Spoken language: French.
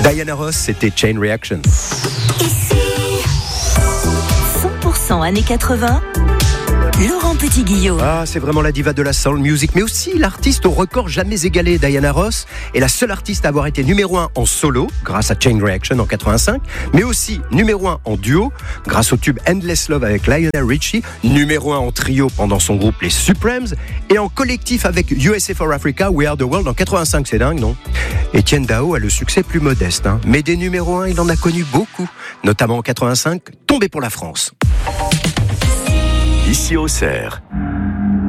Diana Ross, c'était Chain Reaction. Ici, 100% années 80, Laurent Petit-Guillaume. Ah, c'est vraiment la diva de la soul music, mais aussi l'artiste au record jamais égalé. Diana Ross est la seule artiste à avoir été numéro 1 en solo, grâce à Chain Reaction en 85, mais aussi numéro 1 en duo, grâce au tube Endless Love avec Lionel Richie, numéro 1 en trio pendant son groupe les Supremes, et en collectif avec USA for Africa, We Are the World en 85, c'est dingue, non? Etienne Dao a le succès plus modeste, mais des numéros 1, il en a connu beaucoup, notamment en 85, Tombé pour la France. Ici Auxerre,